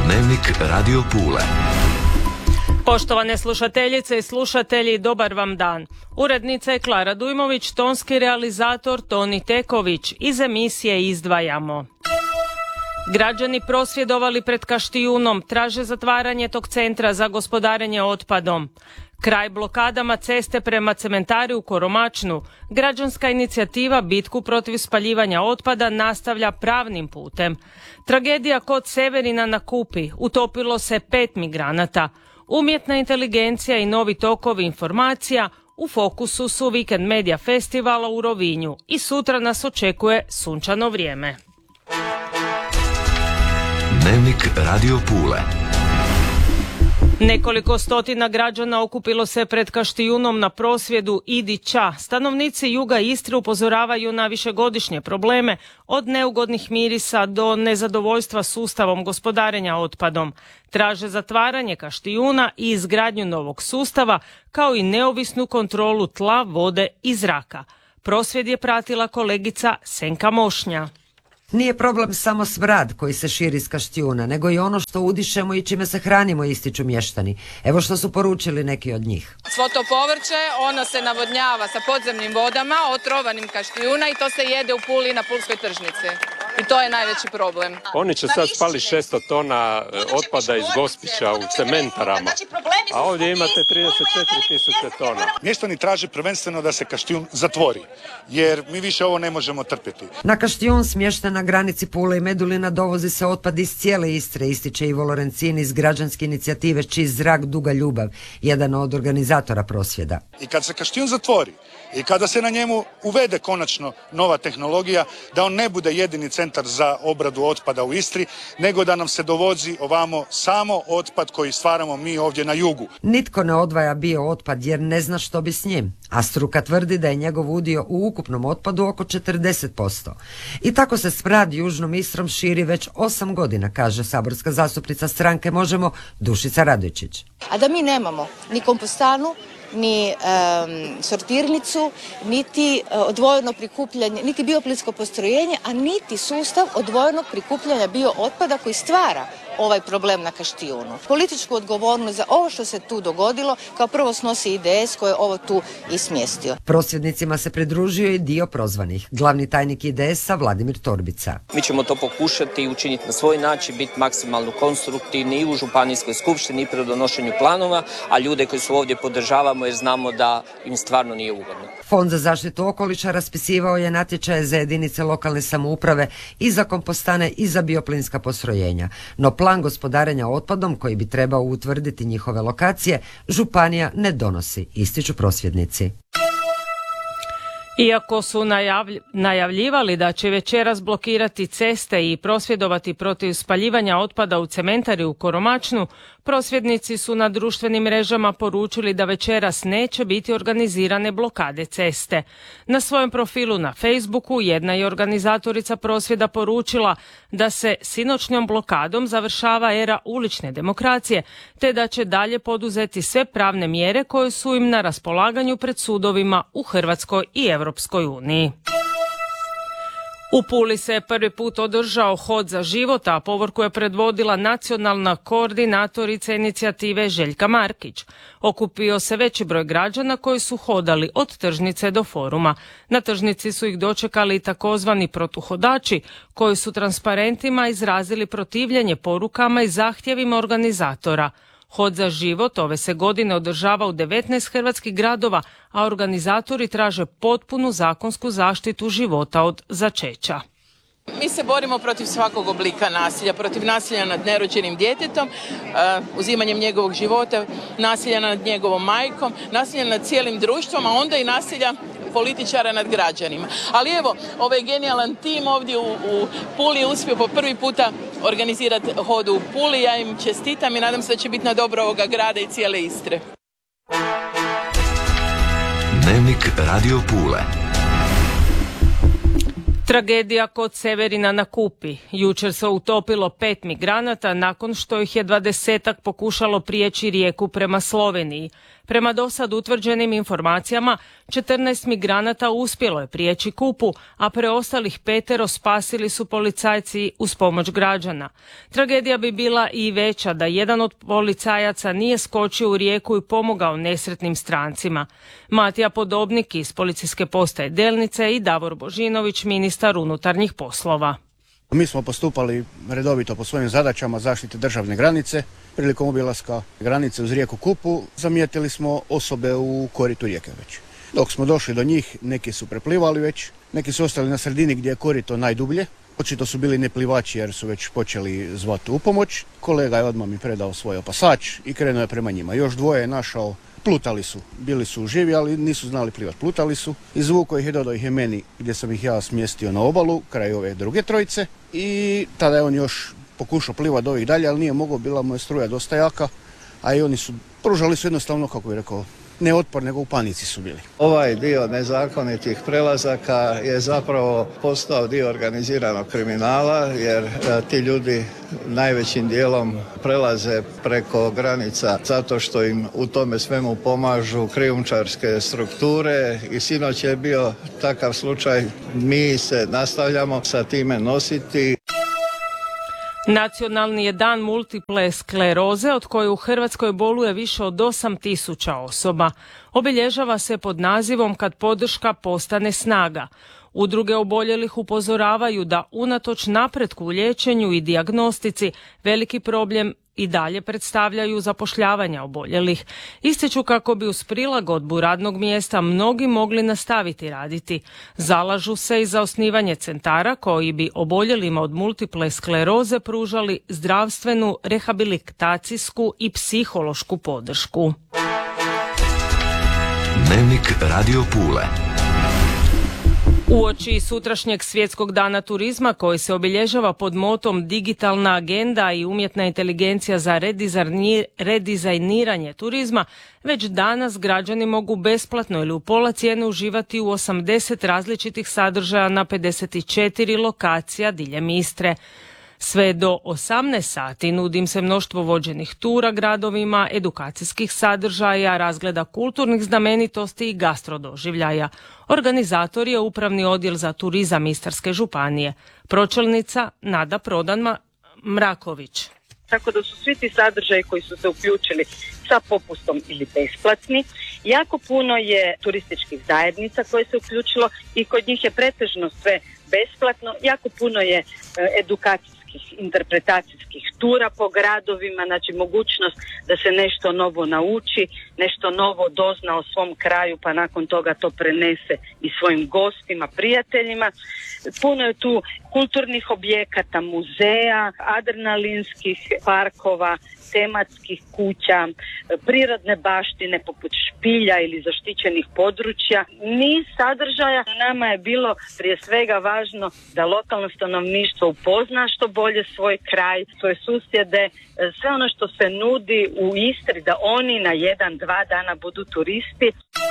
Dnevnik Radio Pule. Poštovane slušateljice i slušatelji, dobar vam dan. Urednica je Klara Dujmović, tonski realizator Toni Teković. Iz emisije izdvajamo. Građani prosvjedovali pred Kaštijunom, traže zatvaranje tog centra za gospodarenje otpadom. Kraj blokadama ceste prema cementari u Koromačnu. Građanska inicijativa bitku protiv spaljivanja otpada nastavlja pravnim putem. Tragedija kod Severina na Kupi. Utopilo se 5 migranata. Umjetna inteligencija i novi tokovi informacija u fokusu su Vikend Media Festivala u Rovinju i sutra nas očekuje sunčano vrijeme. Dnevnik Radio Pule. Nekoliko stotina građana okupilo se pred Kaštijunom na prosvjedu Idi Ća. Stanovnici juga Istre upozoravaju na višegodišnje probleme, od neugodnih mirisa do nezadovoljstva sustavom gospodarenja otpadom. Traže zatvaranje Kaštijuna i izgradnju novog sustava, kao i neovisnu kontrolu tla, vode i zraka. Prosvjed je pratila kolegica Senka Mošnja. Nije problem samo smrad koji se širi iz Kaštijuna, nego i ono što udišemo i čime se hranimo, ističu mještani. Evo što su poručili neki od njih. Svo to povrće, ono se navodnjava sa podzemnim vodama, otrovanim Kaštijuna, i to se jede u Puli na Pulskoj tržnici. I to je najveći problem. Oni će sad spali 600 tona otpada iz Gospića u cementarama, a ovdje imate 34.000 tona. Mještani traže prvenstveno da se Kaštijun zatvori, jer mi više ovo ne možemo trpjeti. Na Kaštijun, smješten na granici Pule i Medulina, dovozi se otpad iz cijele Istre, ističe Ivo Lorencin iz građanske inicijative Čist zrak, duga ljubav, jedan od organizatora prosvjeda. I kad se Kaštijun zatvori i kada se na njemu uvede konačno nova tehnologija, da on ne bude jedini centar za obradu otpada u Istri, nego da nam se dovozi ovamo samo otpad koji stvaramo mi ovdje na jugu. Nitko ne odvaja bio otpad jer ne zna što bi s njim, a struka tvrdi da je njegov udio u ukupnom otpadu oko 40%. I tako se smrad južnom Istrom širi već 8 godina, kaže saborska zastupnica stranke Možemo Dušica Radojčić. A da mi nemamo ni kompostanu, ni sortirnicu, niti odvojeno prikupljanje, niti bioplinsko postrojenje, a niti sustav odvojenog prikupljanja biootpada koji stvara ovaj problem na Kaštijunu. Političku odgovornost za ovo što se tu dogodilo kao prvo snosi IDS koji je ovo tu i smjestio. Prosvjednicima se pridružio i dio prozvanih. Glavni tajnik IDS-a Vladimir Torbica. Mi ćemo to pokušati učiniti na svoj način, biti maksimalno konstruktivni i u županijskoj skupštini i pri donošenju planova, a ljude koji su ovdje podržavamo jer znamo da im stvarno nije ugodno. Fond za zaštitu okoliša raspisivao je natječaje za jedinice lokalne samouprave i za kompostane i za bioplinska postrojenja. No plan gospodarenja otpadom koji bi trebao utvrditi njihove lokacije, županija ne donosi, ističu prosvjednici. Iako su najavljivali da će večeras blokirati ceste i prosvjedovati protiv spaljivanja otpada u cementari u Koromačnu, prosvjednici su na društvenim mrežama poručili da večeras neće biti organizirane blokade ceste. Na svojem profilu na Facebooku jedna je organizatorica prosvjeda poručila da se sinoćnjom blokadom završava era ulične demokracije, te da će dalje poduzeti sve pravne mjere koje su im na raspolaganju pred sudovima u Hrvatskoj i Europskoj uniji. U Puli se prvi put održao hod za život, a povorku je predvodila nacionalna koordinatorica inicijative Željka Markić. Okupio se veći broj građana koji su hodali od tržnice do foruma. Na tržnici su ih dočekali i takozvani protuhodači koji su transparentima izrazili protivljenje porukama i zahtjevima organizatora. Hod za život ove se godine održava u 19 hrvatskih gradova, a organizatori traže potpunu zakonsku zaštitu života od začeća. Mi se borimo protiv svakog oblika nasilja, protiv nasilja nad nerođenim djetetom, uzimanjem njegovog života, nasilja nad njegovom majkom, nasilja nad cijelim društvom, a onda i nasilja političara nad građanima. Ali evo, ovaj genijalan tim ovdje u Puli je uspio po prvi puta organizirati hod u Puli. Ja im čestitam i nadam se da će biti na dobro ovoga grada i cijele Istre. Dnevnik Radio Pule. Tragedija kod Severina na Kupi. Jučer se utopilo 5 migranata nakon što ih je 20-ak pokušalo prijeći rijeku prema Sloveniji. Prema dosad utvrđenim informacijama, 14 migranata uspjelo je prijeći Kupu, a preostalih 5 spasili su policajci uz pomoć građana. Tragedija bi bila i veća da jedan od policajaca nije skočio u rijeku i pomogao nesretnim strancima. Matija Podobnik iz policijske postaje Delnice i Davor Božinović, ministar unutarnjih poslova. Mi smo postupali redovito po svojim zadaćama zaštite državne granice. Prilikom obilaska granice uz rijeku Kupu zamijetili smo osobe u koritu rijeke već. Dok smo došli do njih, neki su preplivali već, neki su ostali na sredini gdje je korito najdublje. Očito su bili neplivači jer su već počeli zvati u pomoć. Kolega je odmah mi predao svoj opasač i krenuo je prema njima. Još dvoje je našao, plutali su, bili su živi, ali nisu znali plivati, plutali su. Izvukao ih i dodao ih je meni gdje sam ih ja smjestio na obalu, kraj ove druge trojice. I tada je on još pokušao plivati do ovih dalje, ali nije mogao, bila mu je struja dosta jaka, a i oni su pružali su jednostavno, kako bih rekao, ne otpor, nego u panici su bili. Ovaj dio nezakonitih prelazaka je zapravo postao dio organiziranog kriminala, jer ti ljudi najvećim dijelom prelaze preko granica zato što im u tome svemu pomažu krijumčarske strukture i sinoć je bio takav slučaj. Mi se nastavljamo sa time nositi. Nacionalni je dan multiple skleroze od koje u Hrvatskoj boluje više od 8.000 osoba. Obilježava se pod nazivom Kad podrška postane snaga. Udruge oboljelih upozoravaju da unatoč napretku u liječenju i dijagnostici veliki problem i dalje predstavljaju zapošljavanja oboljelih. Ističu kako bi uz prilagodbu radnog mjesta mnogi mogli nastaviti raditi. Zalažu se i za osnivanje centara koji bi oboljelima od multiple skleroze pružali zdravstvenu, rehabilitacijsku i psihološku podršku. Dnevnik Radio Pule. Uoči sutrašnjeg svjetskog dana turizma koji se obilježava pod motom Digitalna agenda i umjetna inteligencija za redizajniranje turizma, već danas građani mogu besplatno ili u pola cijene uživati u 80 različitih sadržaja na 54 lokacija diljem Istre. Sve do 18 sati nudim se mnoštvo vođenih tura gradovima, edukacijskih sadržaja, razgleda kulturnih znamenitosti i gastrodoživljaja. Organizator je Upravni odjel za turizam Istarske županije. Pročelnica Nada Prodan-Mraković. Tako da su svi ti sadržaji koji su se uključili sa popustom ili besplatni. Jako puno je turističkih zajednica koje se uključilo i kod njih je pretežno sve besplatno. Jako puno je edukacijskih interpretacijskih tura po gradovima, znači mogućnost da se nešto novo nauči, nešto novo dozna o svom kraju pa nakon toga to prenese i svojim gostima, prijateljima. Puno je tu kulturnih objekata, muzeja, adrenalinskih parkova, tematskih kuća, prirodne baštine poput špilja ili zaštićenih područja. Niz sadržaja. Nama je bilo prije svega važno da lokalno stanovništvo upozna što bolje svoj kraj, svoje susjede, sve ono što se nudi u Istri, da oni na 1-2 dana budu turisti.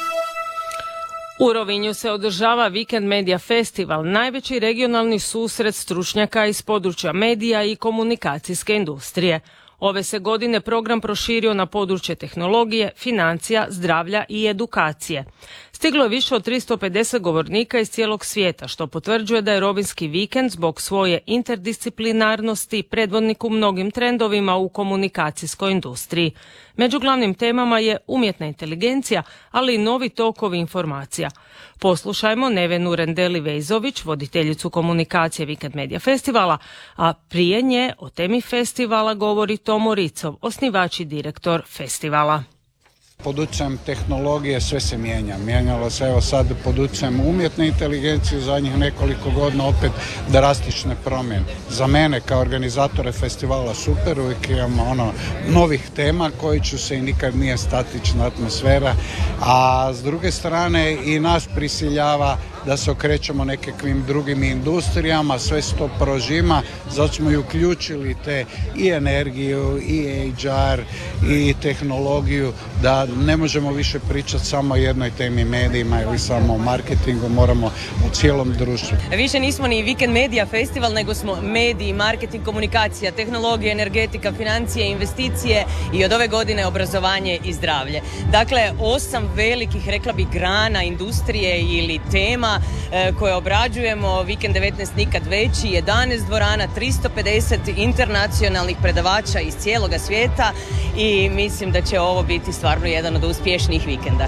U Rovinju se održava Weekend Media Festival, najveći regionalni susret stručnjaka iz područja medija i komunikacijske industrije. Ove se godine program proširio na područje tehnologije, financija, zdravlja i edukacije. Stiglo je više od 350 govornika iz cijelog svijeta, što potvrđuje da je Rovinjski vikend zbog svoje interdisciplinarnosti predvodnik u mnogim trendovima u komunikacijskoj industriji. Među glavnim temama je umjetna inteligencija, ali i novi tokovi informacija. Poslušajmo Nevenu Rendeli-Vejzović, voditeljicu komunikacije Weekend Media Festivala, a prije nje o temi festivala govori Tomo Ricov, osnivač i direktor festivala. Pod utjecajem tehnologije sve se mijenja. Mijenjalo se evo sad pod utjecajem umjetne inteligencije u zadnjih nekoliko godina opet drastične promjene. Za mene kao organizatore festivala super, uvijek imamo novih tema koji će se i nikad nije statična atmosfera, a s druge strane i nas prisiljava da se okrećemo nekakvim drugim industrijama, sve se to prožima, zato smo i uključili te i energiju, i HR, i tehnologiju, da ne možemo više pričati samo o jednoj temi medijima ili samo o marketingu, moramo o cijelom društvu. Više nismo ni Weekend Media Festival, nego smo mediji, marketing, komunikacija, tehnologija, energetika, financije, investicije i od ove godine obrazovanje i zdravlje. Dakle, 8 velikih, rekla bih, grana industrije ili tema koje obrađujemo. Weekend 19 nikad veći, 11 dvorana, 350 internacionalnih predavača iz cijeloga svijeta i mislim da će ovo biti stvarno jedan od uspješnijih vikenda.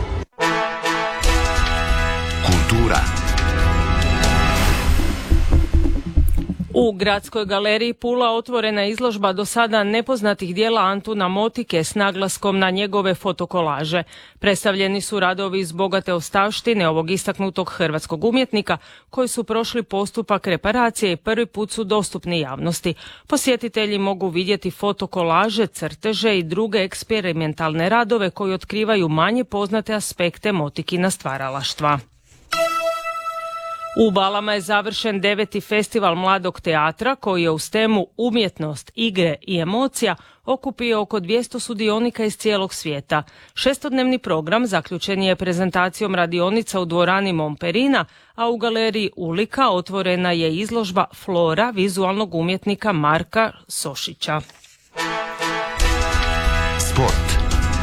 Kultura. U Gradskoj galeriji Pula otvorena je izložba do sada nepoznatih dijela Antuna Motike s naglaskom na njegove fotokolaže. Predstavljeni su radovi iz bogate ostavštine ovog istaknutog hrvatskog umjetnika koji su prošli postupak reparacije i prvi put su dostupni javnosti. Posjetitelji mogu vidjeti fotokolaže, crteže i druge eksperimentalne radove koji otkrivaju manje poznate aspekte Motikina stvaralaštva. U Balama je završen 9. festival mladog teatra koji je uz temu umjetnost, igre i emocija okupio oko 200 sudionika iz cijelog svijeta. 6-dnevni program zaključen je prezentacijom radionica u dvorani Momperina, a u galeriji Ulika otvorena je izložba Flora vizualnog umjetnika Marka Sošića. Sport.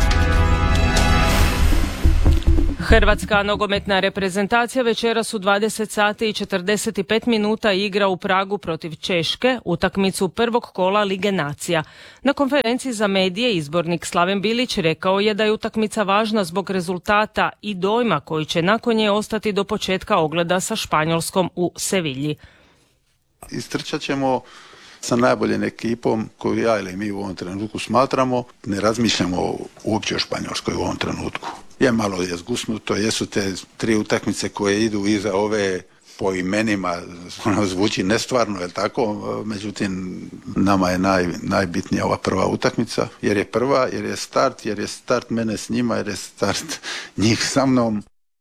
Hrvatska nogometna reprezentacija večeras u 20 sati i 45 minuta igra u Pragu protiv Češke, utakmicu prvog kola Lige nacija. Na konferenciji za medije izbornik Slaven Bilić rekao je da je utakmica važna zbog rezultata i dojma koji će nakon nje ostati do početka ogleda sa Španjolskom u Sevilji. Istrčat ćemo sa najboljom ekipom koju ja ili mi u ovom trenutku smatramo. Ne razmišljamo uopće o Španjolskoj u ovom trenutku. Malo je zgusnuto, jesu te 3 utakmice koje idu iza ove po imenima, zvuči nestvarno, je tako? Međutim, nama je najbitnija ova prva utakmica, jer je prva, jer je start mene s njima, jer je start njih sa mnom.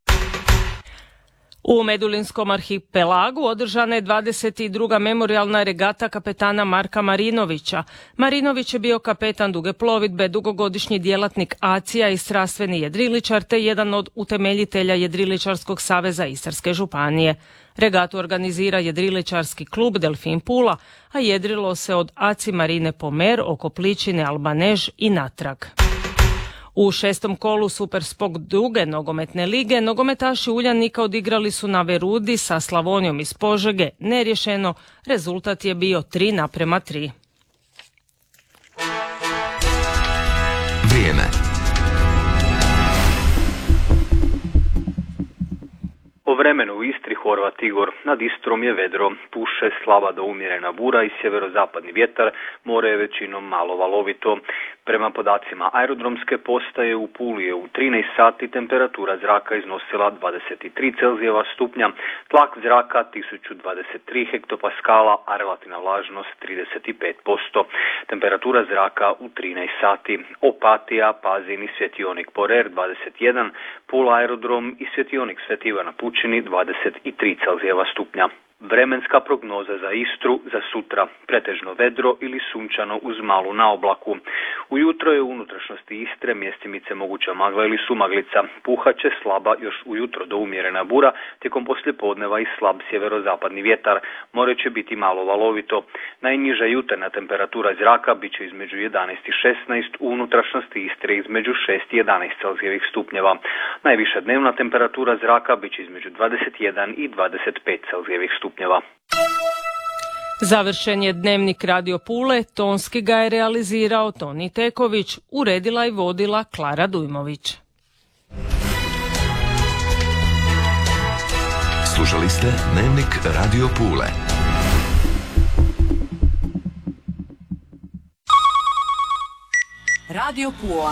U Medulinskom arhipelagu održana je 22. memorijalna regata kapetana Marka Marinovića. Marinović je bio kapetan duge plovidbe, dugogodišnji djelatnik ACI-a i strastveni jedriličar, te jedan od utemeljitelja Jedriličarskog saveza Istarske županije. Regatu organizira jedriličarski klub Delfin Pula, a jedrilo se od ACI Marine Pomer oko Pličine, Albanež i natrag. U 6. kolu Supersport druge nogometne lige nogometaši Uljanika odigrali su na Verudi sa Slavonijom iz Požege neriješeno, rezultat je bio 3:3. Vrijeme. O vremenu u Istri Horvat Igor, nad Istrom je vedro, puše slaba do umjerena bura i sjeverozapadni vjetar, more je većinom malo valovito. Prema podacima aerodromske postaje u Puli je u 13 sati temperatura zraka iznosila 23 Celzijeva stupnja, tlak zraka 1023 hektopaskala, a relativna vlažnost 35%. Temperatura zraka u 13 sati. Opatija, Pazin i Svjetionik Porer 21, Pula aerodrom i Svjetionik Sveti Ivan na Pučini 23 Celzijeva stupnja. Vremenska prognoza za Istru za sutra, pretežno vedro ili sunčano uz malu naoblaku. Ujutro je u unutrašnjosti Istre mjestimice moguća magla ili sumaglica. Puhaće slaba još ujutro do umjerena bura, tijekom poslijepodneva i slab sjeverozapadni vjetar. More će biti malo valovito. Najniža jutarnja temperatura zraka bit će između 11 i 16, u unutrašnjosti Istre između 6 i 11 Celzijevih stupnjeva. Najviša dnevna temperatura zraka bit će između 21 i 25 Celzijevih stupnjeva. Završen je dnevnik Radio Pule, tonski ga je realizirao Toni Teković, uredila i vodila Klara Dujmović. Slušali ste dnevnik Radio Pule. Radio Pula.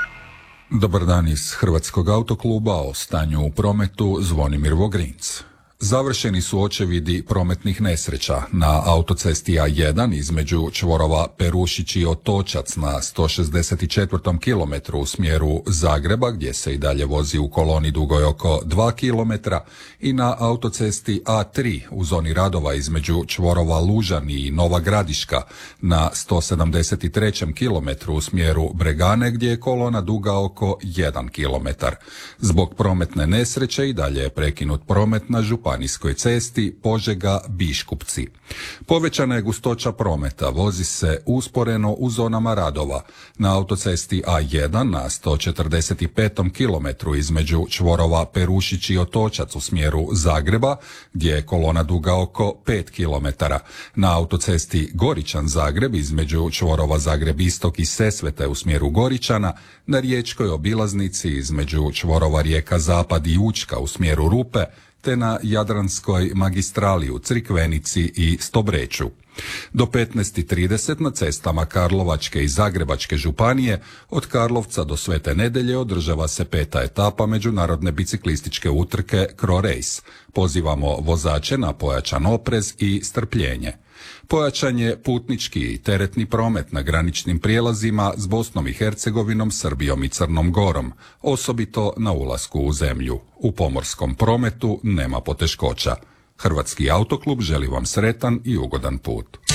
Dobar dan iz Hrvatskog autokluba, o stanju u prometu Zvonimir Vogrinc. Završeni su očevidi prometnih nesreća na autocesti A1 između čvorova Perušić i Otočac na 164. kilometru u smjeru Zagreba, gdje se i dalje vozi u koloni dugoj oko 2 km, i na autocesti A3 u zoni radova između čvorova Lužani i Nova Gradiška na 173. kilometru u smjeru Bregane, gdje je kolona duga oko 1 km. Zbog prometne nesreće i dalje je prekinut promet na županijskoj cesti Požega-Biškupci. Povećana je gustoća prometa, vozi se usporeno u zonama radova. Na autocesti A1 na 145. kilometru između čvorova Perušić i Otočac u smjeru Zagreba, gdje je kolona duga oko 5 km. Na autocesti Goričan-Zagreb između čvorova Zagreb-Istok i Sesvete u smjeru Goričana, na riječkoj obilaznici između čvorova Rijeka-Zapad i Učka u smjeru Rupe, te na Jadranskoj magistrali u Crikvenici i Stobreću. Do 15:30 na cestama Karlovačke i Zagrebačke županije od Karlovca do Svete Nedelje održava se 5. etapa međunarodne biciklističke utrke CroRace. Pozivamo vozače na pojačan oprez i strpljenje. Pojačan je putnički i teretni promet na graničnim prijelazima s Bosnom i Hercegovinom, Srbijom i Crnom Gorom, osobito na ulasku u zemlju. U pomorskom prometu nema poteškoća. Hrvatski autoklub želi vam sretan i ugodan put.